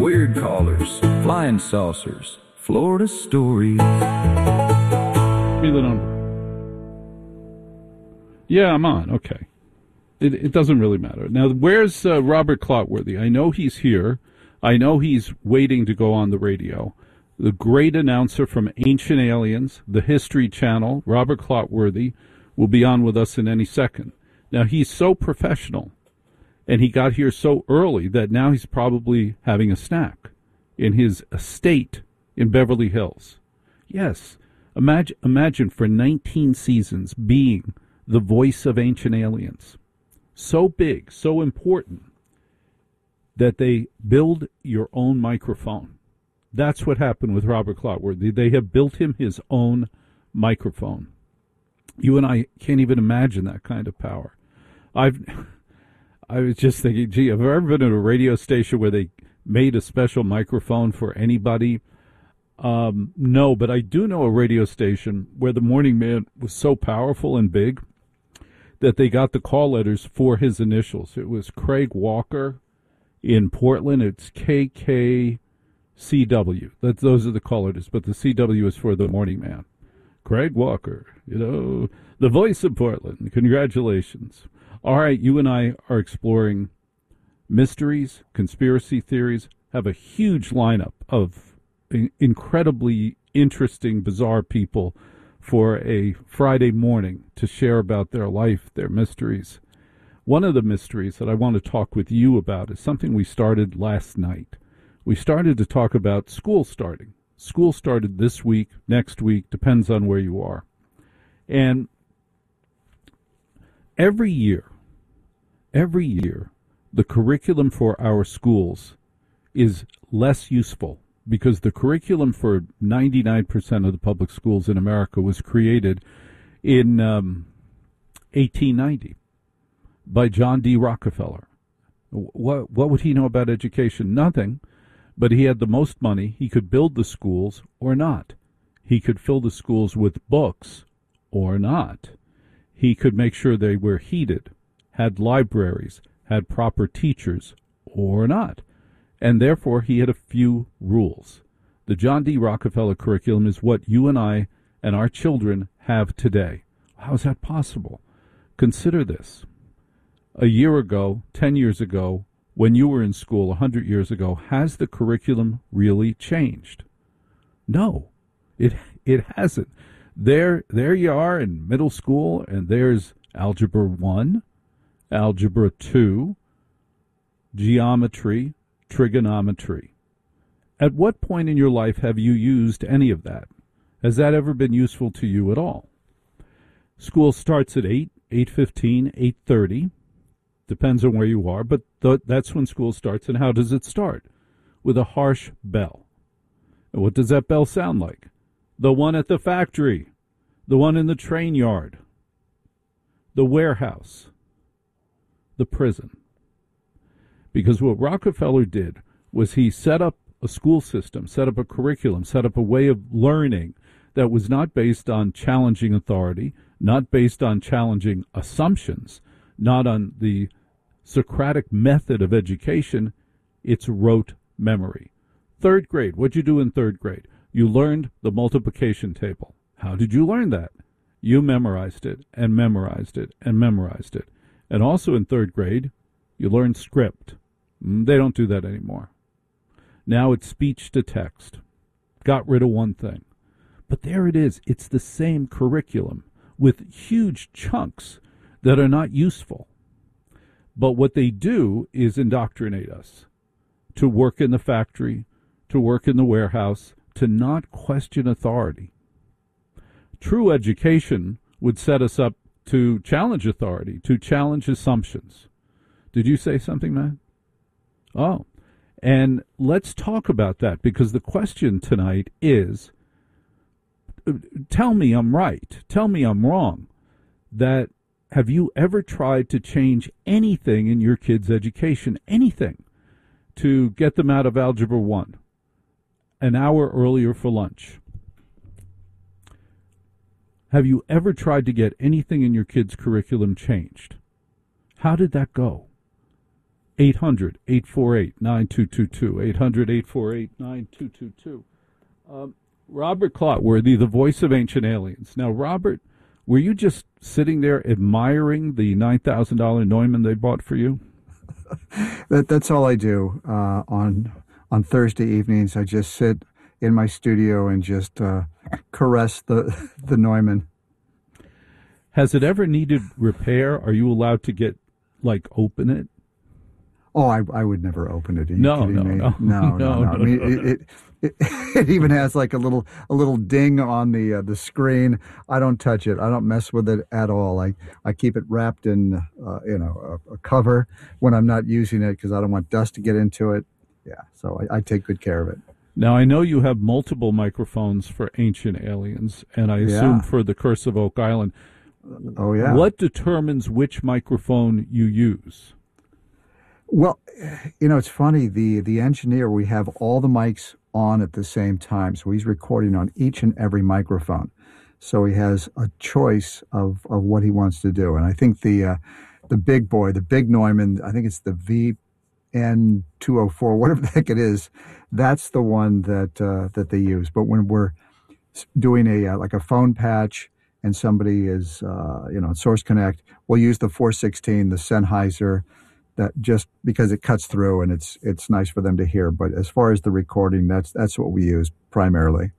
Weird callers, flying saucers, Florida stories. Give me the number. Yeah, I'm on. Okay. It doesn't really matter. Now, where's Robert Clotworthy? I know he's here. I know he's waiting to go on the radio. The great announcer from Ancient Aliens, the History Channel, Robert Clotworthy, will be on with us in any second. Now, he's so professional, and he got here so early that now he's probably having a snack in his estate in Beverly Hills. Yes, imagine for 19 seasons being the voice of Ancient Aliens. So big, so important, that they build your own microphone. That's what happened with Robert Clotworthy. They have built him his own microphone. You and I can't even imagine that kind of power. I was just thinking, gee, have I ever been at a radio station where they made a special microphone for anybody? No, but I do know a radio station where the morning man was so powerful and big that they got the call letters for his initials. It was Craig Walker in Portland. It's KKCW. Those are the call letters, but the CW is for the morning man. Craig Walker, the voice of Portland. Congratulations. All right, you and I are exploring mysteries, conspiracy theories, have a huge lineup of incredibly interesting, bizarre people for a Friday morning to share about their life, their mysteries. One of the mysteries that I want to talk with you about is something we started last night. We started to talk about school starting. School started this week, next week, depends on where you are. And every year, the curriculum for our schools is less useful because the curriculum for 99% of the public schools in America was created in 1890 by John D. Rockefeller. What would he know about education? Nothing. But he had the most money. He could build the schools or not. He could fill the schools with books or not. He could make sure they were heated, had libraries, had proper teachers or not. And therefore, he had a few rules. The John D. Rockefeller curriculum is what you and I and our children have today. How is that possible? Consider this. A year ago, 10 years ago, when you were in school 100 years ago, has the curriculum really changed? No, it hasn't. There you are in middle school, and there's Algebra 1, Algebra 2, geometry, trigonometry. At what point in your life have you used any of that? Has that ever been useful to you at all? School starts at 8, 8:15, 8:30. Depends on where you are, but that's when school starts. And how does it start? With a harsh bell. And what does that bell sound like? The one at the factory, the one in the train yard, the warehouse, the prison. Because what Rockefeller did was he set up a school system, set up a curriculum, set up a way of learning that was not based on challenging authority, not based on challenging assumptions, not on the Socratic method of education. It's rote memory. Third grade, what'd you do in third grade? You learned the multiplication table. How did you learn that? You memorized it and memorized it and memorized it. And also in third grade, you learned script. They don't do that anymore. Now it's speech to text. Got rid of one thing. But there it is. It's the same curriculum with huge chunks that are not useful. But what they do is indoctrinate us to work in the factory, to work in the warehouse, to not question authority. True education would set us up to challenge authority, to challenge assumptions. Did you say something, Matt? Oh, and let's talk about that, because the question tonight is, tell me I'm right, tell me I'm wrong, that have you ever tried to change anything in your kids' education, anything, to get them out of Algebra 1 an hour earlier for lunch? Have you ever tried to get anything in your kids' curriculum changed? How did that go? 800-848-9222. 800-848-9222. Robert Clotworthy, the voice of Ancient Aliens. Now, Robert, were you just sitting there admiring the $9,000 Neumann they bought for you? That's all I do on Thursday evenings. I just sit in my studio and just caress the Neumann. Has it ever needed repair? Are you allowed to open it? Oh, I would never open it. Are you No. kidding me? No. I mean, it even has like a little ding on the screen. I don't touch it. I don't mess with it at all. I keep it wrapped in a cover when I'm not using it because I don't want dust to get into it. Yeah, so I take good care of it. Now, I know you have multiple microphones for Ancient Aliens, and I assume for the Curse of Oak Island. Oh, yeah. What determines which microphone you use? Well, it's funny. The engineer, we have all the mics on at the same time, so he's recording on each and every microphone. So he has a choice of what he wants to do. And I think the big boy, the big Neumann, I think it's the VN204, whatever the heck it is, that's the one that they use. But when we're doing a phone patch and somebody is Source Connect, we'll use the 416, the Sennheiser, that just because it cuts through and it's nice for them to hear. But as far as the recording, that's what we use primarily.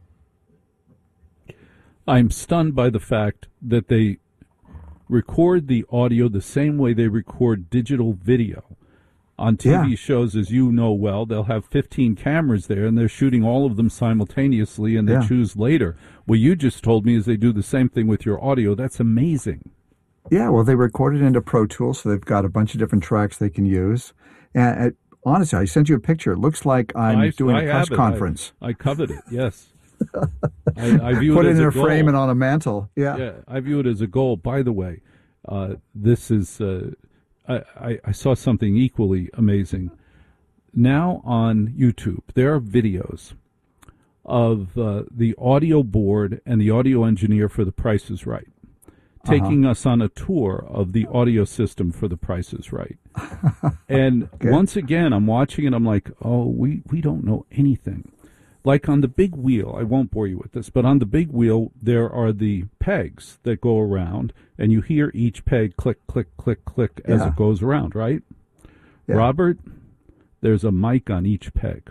I'm stunned by the fact that they record the audio the same way they record digital video. On TV shows, as you know well, they'll have 15 cameras there, and they're shooting all of them simultaneously, and they choose later. What you just told me is they do the same thing with your audio. That's amazing. Yeah, well, they record it into Pro Tools, so they've got a bunch of different tracks they can use. And honestly, I sent you a picture. It looks like I'm doing a press conference. I covered it, yes. I view Put it as in a a goal. frame and on a mantle. Yeah, I view it as a goal. By the way, this is... I saw something equally amazing. Now on YouTube, there are videos of the audio board and the audio engineer for The Price is Right taking us on a tour of the audio system for The Price is Right. And once again, I'm watching and I'm like, oh, we don't know anything. Like on the big wheel, I won't bore you with this, but on the big wheel, there are the pegs that go around, and you hear each peg click, click, click, click as it goes around, right? Yeah. Robert, there's a mic on each peg.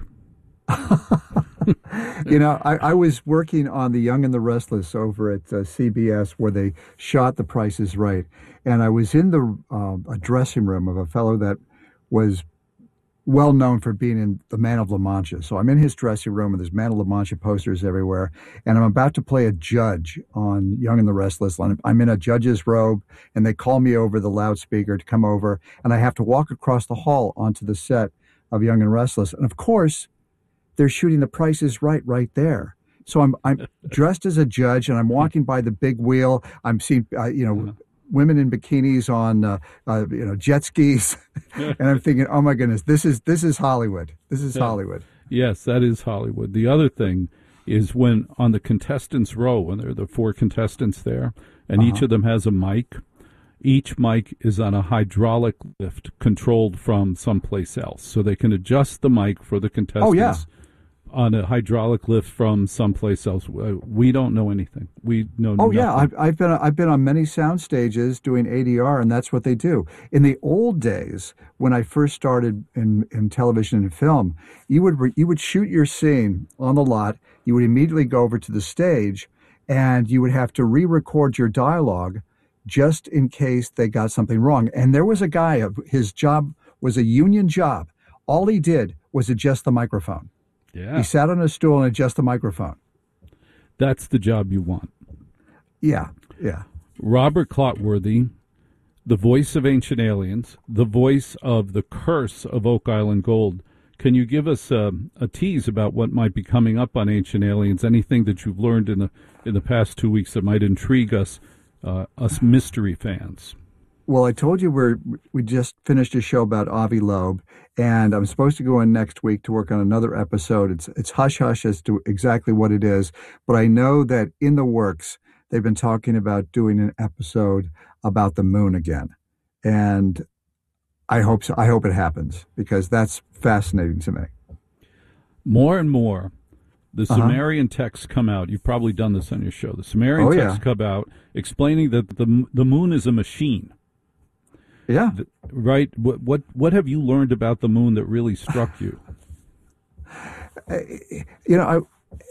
I was working on The Young and the Restless over at CBS where they shot The Price is Right, and I was in a dressing room of a fellow that was well known for being in the Man of La Mancha. So I'm in his dressing room, and there's Man of La Mancha posters everywhere, and I'm about to play a judge on Young and the Restless. I'm in a judge's robe, and they call me over the loudspeaker to come over, and I have to walk across the hall onto the set of Young and Restless. And of course, they're shooting The Price is Right there. So I'm dressed as a judge, and I'm walking by the big wheel. I'm seeing women in bikinis on jet skis, and I'm thinking, oh my goodness, this is Hollywood. This is Hollywood. Yes, that is Hollywood. The other thing is when on the contestants' row, when there are the 4 contestants there, and each of them has a mic. Each mic is on a hydraulic lift controlled from someplace else, so they can adjust the mic for the contestants on a hydraulic lift from someplace else. We don't know anything. We know nothing. Yeah, I've been on many sound stages doing ADR, and that's what they do. In the old days, when I first started in television and film, you would shoot your scene on the lot. You would immediately go over to the stage, and you would have to re-record your dialogue just in case they got something wrong. And there was a guy, his job was a union job. All he did was adjust the microphone. Yeah. He sat on a stool and adjusted the microphone. That's the job you want. Yeah. Robert Clotworthy, the voice of Ancient Aliens, the voice of the Curse of Oak Island Gold. Can you give us a tease about what might be coming up on Ancient Aliens? Anything that you've learned in the past 2 weeks that might intrigue us mystery fans? Well, I told you we just finished a show about Avi Loeb, and I'm supposed to go in next week to work on another episode. It's hush-hush as to exactly what it is, but I know that in the works, they've been talking about doing an episode about the moon again. And I hope so. I hope it happens because that's fascinating to me. More and more, the Uh-huh. Sumerian texts come out. You've probably done this on your show. The Sumerian Oh, yeah. texts come out explaining that the moon is a machine. Yeah. Right? What have you learned about the moon that really struck you? You know,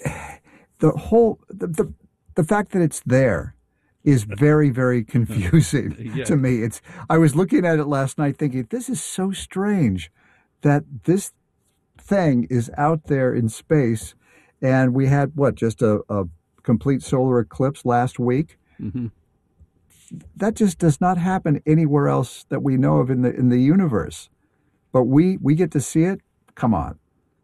the fact that it's there is very, very confusing Yeah. to me. I was looking at it last night thinking, this is so strange that this thing is out there in space. And we had just a complete solar eclipse last week. Mm-hmm. That just does not happen anywhere else that we know of in the universe. But we get to see it. Come on.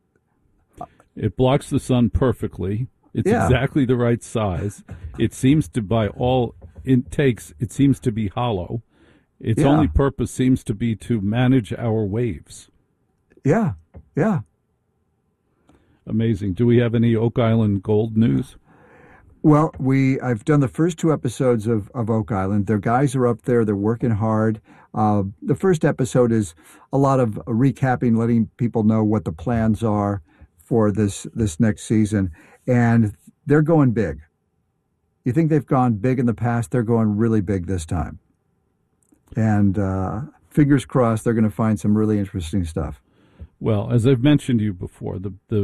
It blocks the sun perfectly. It's Yeah. exactly the right size. It seems to, by all it takes, it seems to be hollow. Its Yeah. only purpose seems to be to manage our waves. Yeah. Yeah. Amazing. Do we have any Oak Island gold news? Well, I've done the first 2 episodes of Oak Island. Their guys are up there. They're working hard. The first episode is a lot of recapping, letting people know what the plans are for this next season. And they're going big. You think they've gone big in the past? They're going really big this time. And fingers crossed, they're going to find some really interesting stuff. Well, as I've mentioned to you before,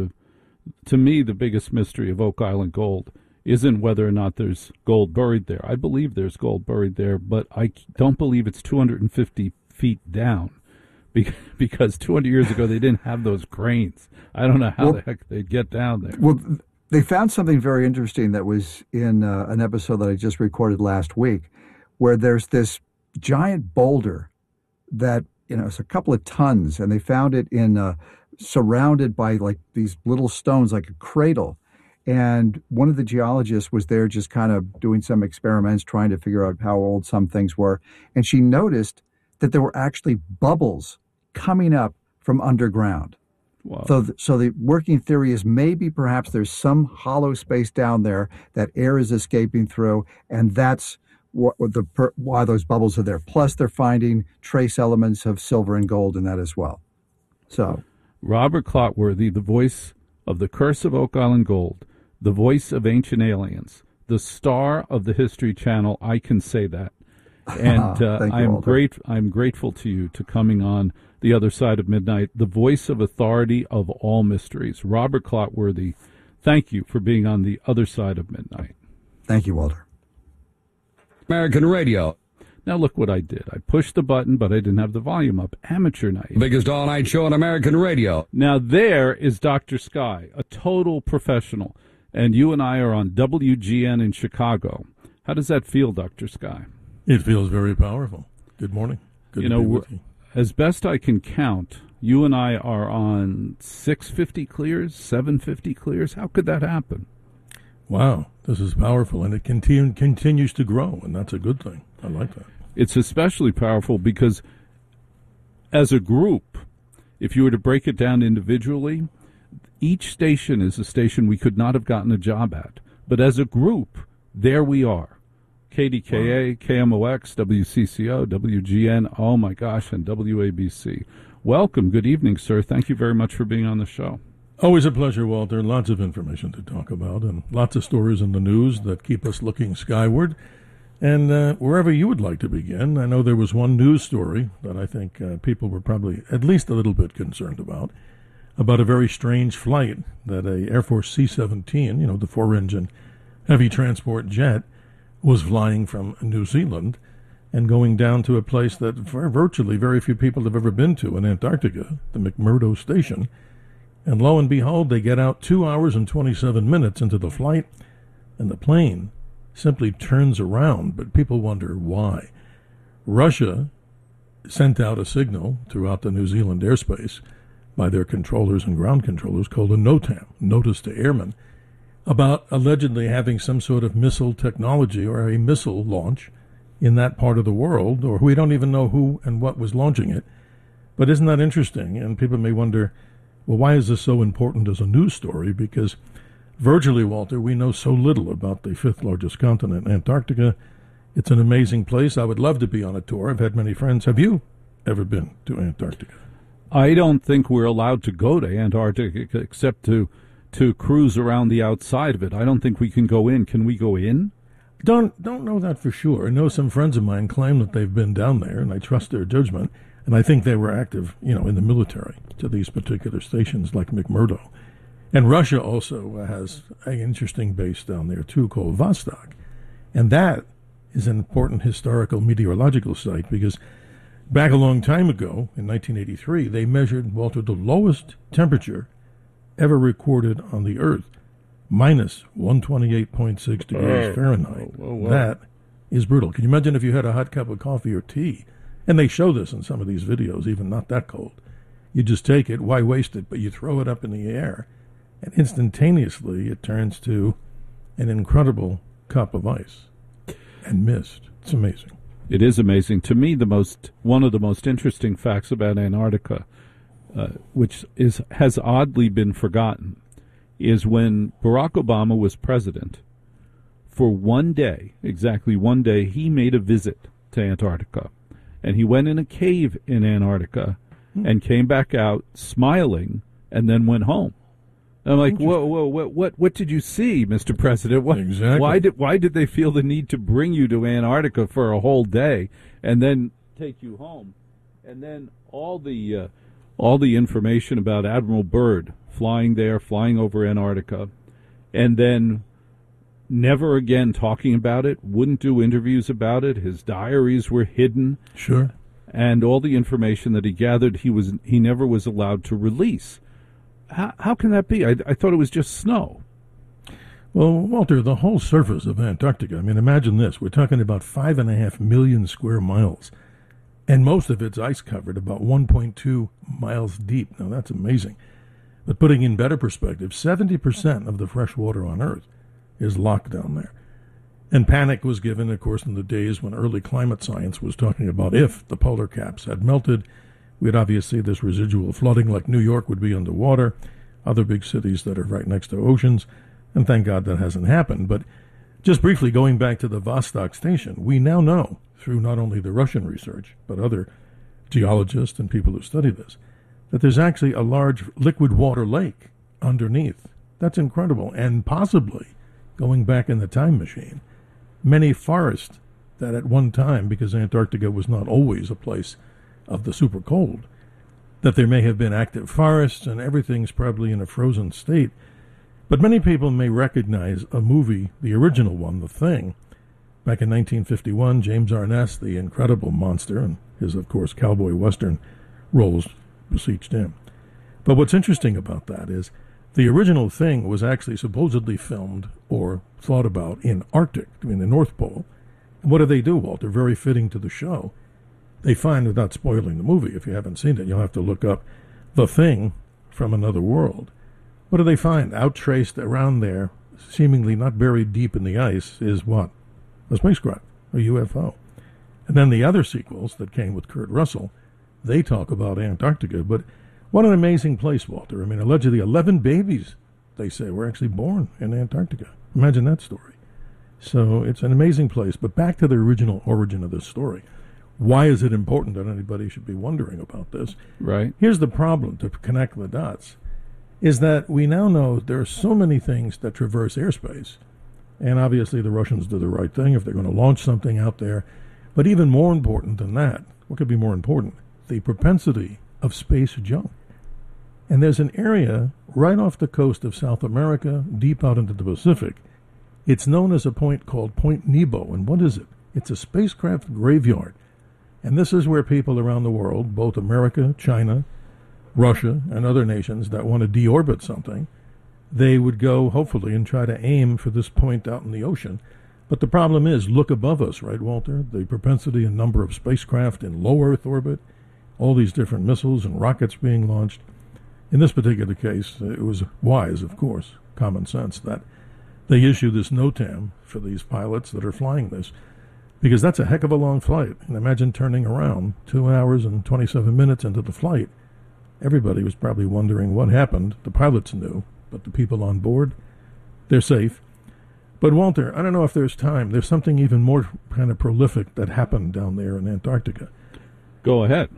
to me, the biggest mystery of Oak Island gold isn't whether or not there's gold buried there. I believe there's gold buried there, but I don't believe it's 250 feet down because 200 years ago they didn't have those cranes. I don't know how the heck they'd get down there. Well, they found something very interesting that was in an episode that I just recorded last week, where there's this giant boulder that, it's a couple of tons, and they found it surrounded by like these little stones, like a cradle. And one of the geologists was there just kind of doing some experiments, trying to figure out how old some things were. And she noticed that there were actually bubbles coming up from underground. Wow. So the working theory is maybe perhaps there's some hollow space down there that air is escaping through, and that's why those bubbles are there. Plus, they're finding trace elements of silver and gold in that as well. So, Robert Clotworthy, the voice of The Curse of Oak Island Gold, the voice of Ancient Aliens, the star of the History Channel, I can say that. And Thank you, Walter. I'm grateful to you to coming on The Other Side of Midnight, the voice of authority of all mysteries. Robert Clotworthy, thank you for being on The Other Side of Midnight. Thank you, Walter. American radio. Now look what I did. I pushed the button, but I didn't have the volume up. Amateur night. Biggest all-night show on American radio. Now there is Dr. Sky, a total professional, and you and I are on WGN in Chicago. How does that feel, Dr. Sky? It feels very powerful. Good morning. Good to be with you. As best I can count, you and I are on 650 clears, 750 clears. How could that happen? Wow, this is powerful, and it continues to grow, and that's a good thing. I like that. It's especially powerful because as a group, if you were to break it down individually, each station is a station we could not have gotten a job at. But as a group, there we are. KDKA, KMOX, WCCO, WGN, oh my gosh, and WABC. Welcome. Good evening, sir. Thank you very much for being on the show. Always a pleasure, Walter. Lots of information to talk about, and lots of stories in the news that keep us looking skyward. And wherever you would like to begin, I know there was one news story that I think people were probably at least a little bit concerned about a very strange flight that a Air Force C-17, the four-engine heavy transport jet, was flying from New Zealand and going down to a place that virtually very few people have ever been to in Antarctica, the McMurdo Station. And lo and behold, they get out 2 hours and 27 minutes into the flight, and the plane simply turns around, but people wonder why. Russia sent out a signal throughout the New Zealand airspace by their controllers and ground controllers called a NOTAM, Notice to Airmen, about allegedly having some sort of missile technology or a missile launch in that part of the world, or we don't even know who and what was launching it. But isn't that interesting? And people may wonder, well, why is this so important as a news story? Because virtually, Walter, we know so little about the fifth largest continent, Antarctica. It's an amazing place. I would love to be on a tour. I've had many friends. Have you? ever been to Antarctica? I don't think we're allowed to go to Antarctica except to cruise around the outside of it. I don't think we can go in. Can we go in? Don't know that for sure. I know some friends of mine claim that they've been down there, and I trust their judgment. And I think they were active, in the military to these particular stations like McMurdo. And Russia also has an interesting base down there, too, called Vostok. And that is an important historical meteorological site because back a long time ago, in 1983, they measured, Walter, the lowest temperature ever recorded on the Earth, minus 128.6 degrees Fahrenheit. Whoa. That is brutal. Can you imagine if you had a hot cup of coffee or tea? And they show this in some of these videos, even not that cold. You just take it, why waste it? But you throw it up in the air, and instantaneously it turns to an incredible cup of ice and mist. It's amazing. It is amazing. To me, one of the most interesting facts about Antarctica, which has oddly been forgotten, is when Barack Obama was president, for one day, exactly one day, he made a visit to Antarctica. And he went in a cave in Antarctica and came back out smiling and then went home. I'm like, whoa, what did you see, Mr. President? Exactly. Why did they feel the need to bring you to Antarctica for a whole day and then take you home? And then all the information about Admiral Byrd flying over Antarctica, and then never again talking about it, wouldn't do interviews about it. His diaries were hidden. Sure. And all the information that he gathered, he never was allowed to release. How can that be? I thought it was just snow. Well, Walter, the whole surface of Antarctica, imagine this. We're talking about 5.5 million square miles, and most of it's ice covered, about 1.2 miles deep. Now, that's amazing. But putting in better perspective, 70% of the fresh water on Earth is locked down there. And panic was given, of course, in the days when early climate science was talking about if the polar caps had melted, we'd obviously see this residual flooding like New York would be underwater, other big cities that are right next to oceans, and thank God that hasn't happened. But just briefly, going back to the Vostok station, we now know, through not only the Russian research, but other geologists and people who study this, that there's actually a large liquid water lake underneath. That's incredible. And possibly, going back in the time machine, many forests that at one time, because Antarctica was not always a place of the super cold, that there may have been active forests and everything's probably in a frozen state. But many people may recognize a movie, the original one, The Thing. Back in 1951, James Arness, the incredible monster, and his, of course, cowboy western roles beseeched him. But what's interesting about that is the original Thing was actually supposedly filmed or thought about in Arctic, in the North Pole. And what do they do, Walter? Very fitting to the show. They find, without spoiling the movie, if you haven't seen it, you'll have to look up The Thing from Another World. What do they find? Outtraced around there, seemingly not buried deep in the ice, is what? A spacecraft, a UFO. And then the other sequels that came with Kurt Russell, they talk about Antarctica. But what an amazing place, Walter. Allegedly 11 babies, they say, were actually born in Antarctica. Imagine that story. So it's an amazing place. But back to the original origin of this story. Why is it important that anybody should be wondering about this? Right. Here's the problem, to connect the dots, is that we now know there are so many things that traverse airspace. And obviously the Russians did the right thing if they're going to launch something out there. But even more important than that, what could be more important? The propensity of space junk. And there's an area right off the coast of South America, deep out into the Pacific. It's known as a point called Point Nebo. And what is it? It's a spacecraft graveyard. And this is where people around the world, both America, China, Russia, and other nations that want to deorbit something, they would go, hopefully, and try to aim for this point out in the ocean. But the problem is, look above us, right, Walter? The propensity and number of spacecraft in low Earth orbit, all these different missiles and rockets being launched. In this particular case, it was wise, of course, common sense, that they issue this NOTAM for these pilots that are flying this, because that's a heck of a long flight. And imagine turning around 2 hours and 27 minutes into the flight. Everybody was probably wondering what happened. The pilots knew, but the people on board, they're safe. But Walter, I don't know if there's time. There's something even more kind of prolific that happened down there in Antarctica. Go ahead.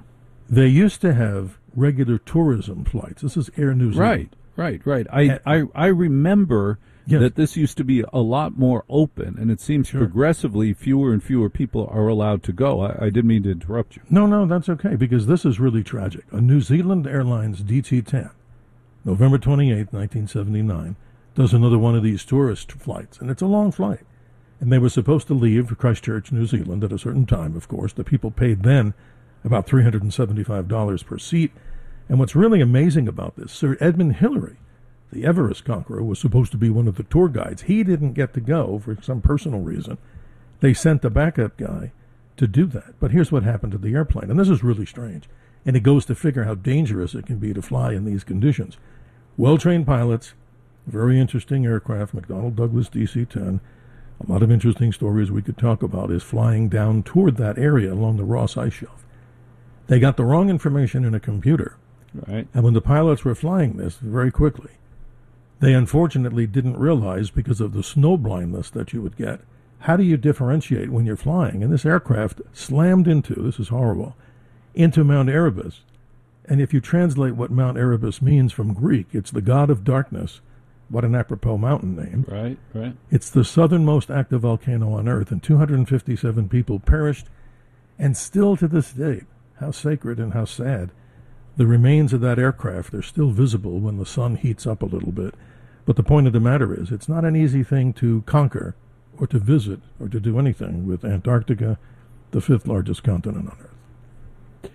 They used to have regular tourism flights. This is Air New Zealand. Right. I remember Yes. that this used to be a lot more open, and it seems Sure. progressively fewer and fewer people are allowed to go. I didn't mean to interrupt you. No, that's okay, because this is really tragic. A New Zealand Airlines DT-10, November 28th, 1979, does another one of these tourist flights, and it's a long flight. And they were supposed to leave Christchurch, New Zealand, at a certain time, of course. The people paid then about $375 per seat. And what's really amazing about this, Sir Edmund Hillary, the Everest conqueror, was supposed to be one of the tour guides. He didn't get to go for some personal reason. They sent the backup guy to do that. But here's what happened to the airplane, and this is really strange. And it goes to figure how dangerous it can be to fly in these conditions. Well-trained pilots, very interesting aircraft, McDonnell Douglas DC-10. A lot of interesting stories we could talk about is flying down toward that area along the Ross Ice Shelf. They got the wrong information in a computer. Right. And when the pilots were flying this very quickly, they unfortunately didn't realize, because of the snow blindness that you would get, how do you differentiate when you're flying? And this aircraft slammed into, this is horrible, into Mount Erebus. And if you translate what Mount Erebus means from Greek, it's the god of darkness. What an apropos mountain name. Right. It's the southernmost active volcano on Earth, and 257 people perished. And still to this date, how sacred and how sad, the remains of that aircraft are still visible when the sun heats up a little bit. But the point of the matter is, it's not an easy thing to conquer or to visit or to do anything with Antarctica, the fifth largest continent on Earth.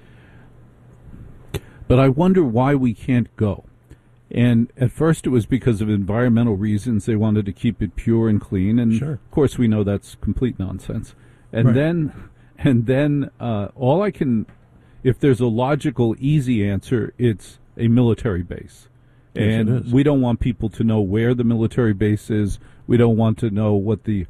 But I wonder why we can't go. And at first it was because of environmental reasons. They wanted to keep it pure and clean. And Sure. of course we know that's complete nonsense. And Right. then all I can, if there's a logical, easy answer, it's a military base. Yes, it And is. we don't want people to know where the military base is. We don't want to know what the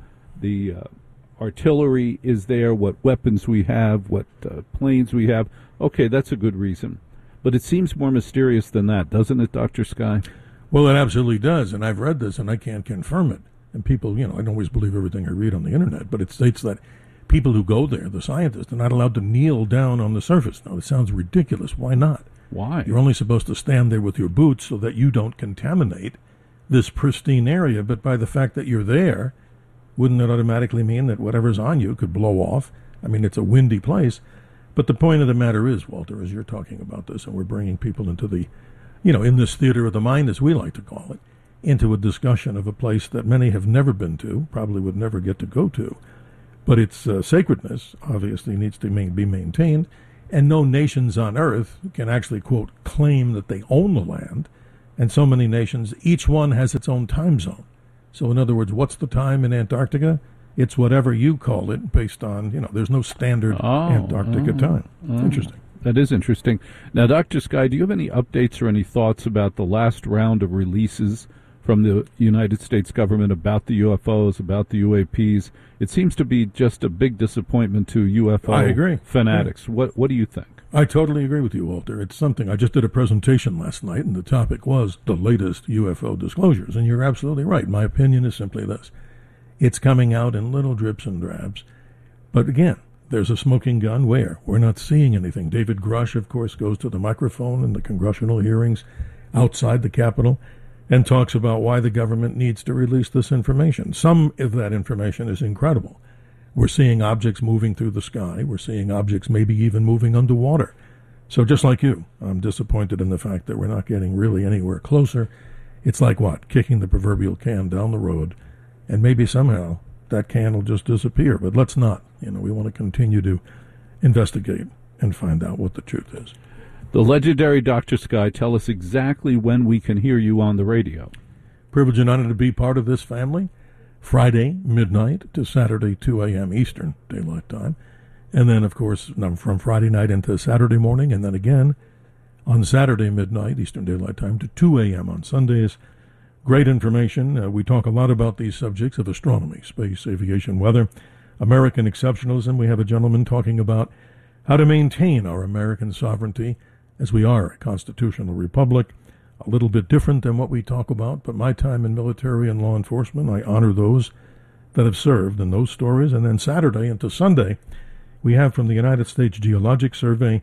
artillery is there, what weapons we have, what planes we have. Okay, that's a good reason. But it seems more mysterious than that, doesn't it, Dr. Sky? Well, it absolutely does, and I've read this, and I can't confirm it. And people, I don't always believe everything I read on the internet, but it states that people who go there, the scientists, are not allowed to kneel down on the surface. Now, it sounds ridiculous. Why not? Why? You're only supposed to stand there with your boots so that you don't contaminate this pristine area. But by the fact that you're there, wouldn't it automatically mean that whatever's on you could blow off? I mean, it's a windy place. But the point of the matter is, Walter, as you're talking about this, and we're bringing people into the, in this theater of the mind, as we like to call it, into a discussion of a place that many have never been to, probably would never get to go to. But its sacredness obviously needs to be maintained, and no nations on earth can actually, quote, claim that they own the land. And so many nations, each one has its own time zone. So in other words, what's the time in Antarctica? It's whatever you call it based on, there's no standard Antarctica time. Interesting. That is interesting. Now, Dr. Sky, do you have any updates or any thoughts about the last round of releases from the United States government about the UFOs, about the UAPs? It seems to be just a big disappointment to UFO I agree. fanatics. What do you think? I totally agree with you, Walter. It's something. I just did a presentation last night, and the topic was the latest UFO disclosures. And you're absolutely right. My opinion is simply this. It's coming out in little drips and drabs. But again, there's a smoking gun where we're not seeing anything. David Grush, of course, goes to the microphone in the congressional hearings outside the Capitol and talks about why the government needs to release this information. Some of that information is incredible. We're seeing objects moving through the sky. We're seeing objects maybe even moving underwater. So just like you, I'm disappointed in the fact that we're not getting really anywhere closer. It's like what? Kicking the proverbial can down the road, and maybe somehow that can will just disappear. But let's not. We want to continue to investigate and find out what the truth is. The legendary Dr. Sky, tell us exactly when we can hear you on the radio. Privilege and honor to be part of this family. Friday, midnight to Saturday, 2 a.m. Eastern Daylight Time. And then, of course, from Friday night into Saturday morning, and then again on Saturday midnight, Eastern Daylight Time, to 2 a.m. on Sundays. Great information. We talk a lot about these subjects of astronomy, space, aviation, weather, American exceptionalism. We have a gentleman talking about how to maintain our American sovereignty as we are a constitutional republic. A little bit different than what we talk about, but my time in military and law enforcement, I honor those that have served in those stories. And then Saturday into Sunday, we have from the United States Geologic Survey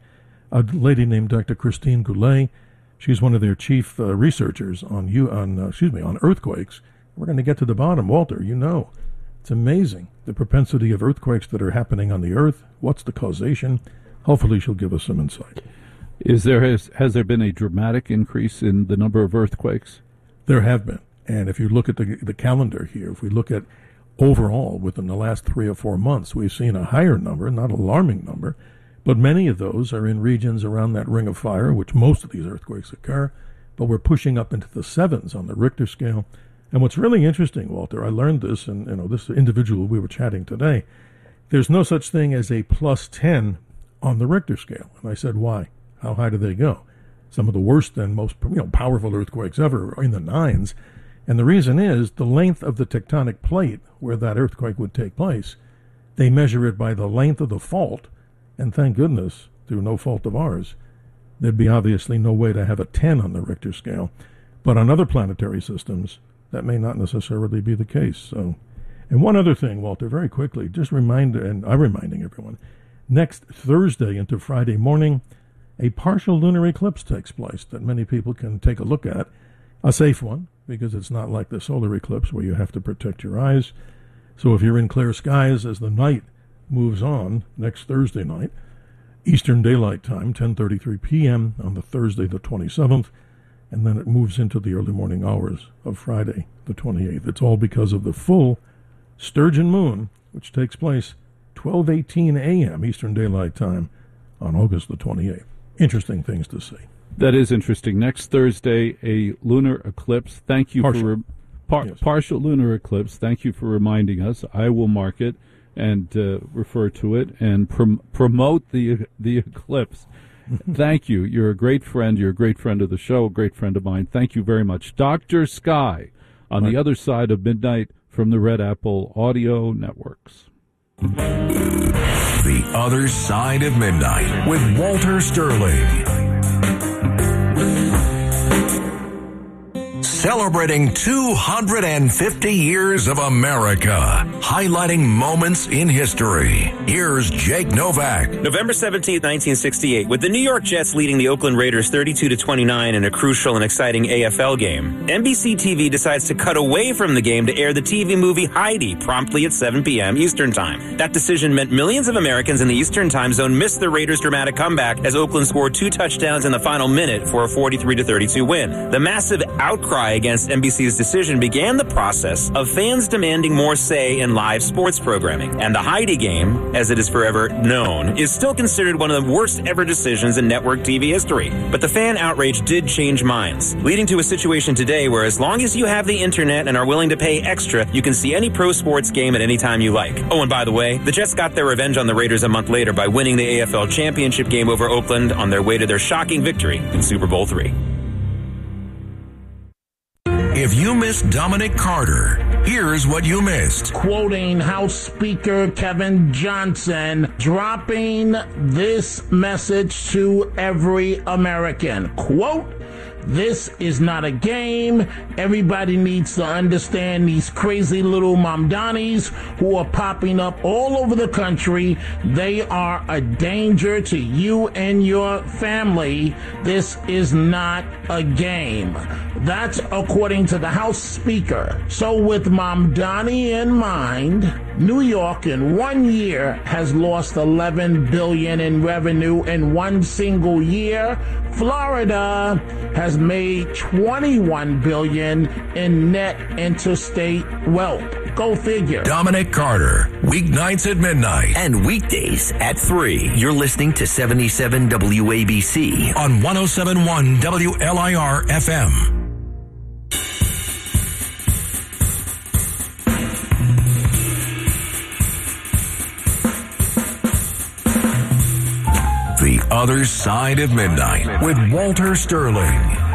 a lady named Dr. Christine Goulet. She's one of their chief researchers on earthquakes. We're going to get to the bottom, Walter. You know, it's amazing the propensity of earthquakes that are happening on the Earth. What's the causation? Hopefully, she'll give us some insight. Has there been a dramatic increase in the number of earthquakes? There have been, and if you look at the calendar here, if we look at overall within the last 3 or 4 months, we've seen a higher number, not alarming number, but many of those are in regions around that ring of fire, which most of these earthquakes occur. But we're pushing up into the 7s on the Richter scale. And what's really interesting, Walter, I learned this, and this individual we were chatting today, there's no such thing as a plus 10 on the Richter scale. And I said, why? How high do they go? Some of the worst and most powerful earthquakes ever are in the 9s. And the reason is the length of the tectonic plate where that earthquake would take place. They measure it by the length of the fault, and thank goodness, through no fault of ours, there'd be obviously no way to have a 10 on the Richter scale. But on other planetary systems, that may not necessarily be the case. So, and one other thing, Walter, very quickly, just I'm reminding everyone, next Thursday into Friday morning, a partial lunar eclipse takes place that many people can take a look at. A safe one, because it's not like the solar eclipse where you have to protect your eyes. So if you're in clear skies as the night moves on next Thursday night, Eastern Daylight Time, 10:33 p.m. on the Thursday the 27th, and then it moves into the early morning hours of Friday the 28th. It's all because of the full Sturgeon moon, which takes place 12:18 a.m. Eastern Daylight Time on August the 28th. Interesting things to see. That is interesting. Next Thursday, a lunar eclipse. Thank you Partial. Partial lunar eclipse. Thank you for reminding us. I will mark it and refer to it and promote the eclipse. Thank you. You're a great friend. You're a great friend of the show, a great friend of mine. Thank you very much. Dr. Sky on the other side of midnight from the Red Apple Audio Networks. The Other Side of Midnight with Walter Sterling. Celebrating 250 years of America, highlighting moments in history. Here's Jake Novak. November 17th, 1968, with the New York Jets leading the Oakland Raiders 32-29 in a crucial and exciting AFL game, NBC TV decides to cut away from the game to air the TV movie Heidi promptly at 7 p.m. Eastern Time. That decision meant millions of Americans in the Eastern Time Zone missed the Raiders' dramatic comeback as Oakland scored 2 touchdowns in the final minute for a 43-32 win. The massive outcry against NBC's decision began the process of fans demanding more say in live sports programming. And the Heidi game, as it is forever known, is still considered one of the worst ever decisions in network TV history. But the fan outrage did change minds, leading to a situation today where as long as you have the internet and are willing to pay extra, you can see any pro sports game at any time you like. Oh, and by the way, the Jets got their revenge on the Raiders a month later by winning the AFL championship game over Oakland on their way to their shocking victory in Super Bowl III. If you missed Dominic Carter, here's what you missed. Quoting House Speaker Kevin Johnson, dropping this message to every American. Quote, "This is not a game. Everybody needs to understand these crazy little Mamdanis who are popping up all over the country. They are a danger to you and your family. This is not a game." That's according to the House Speaker. So with Mamdani in mind, New York in 1 year has lost $11 billion in revenue in one single year. Florida has made $21 billion in net interstate wealth. Go figure. Dominic Carter, weeknights at midnight. And weekdays at 3. You're listening to 77 WABC. On 107.1 WLIR FM. The Other Side of Midnight with Walter Sterling.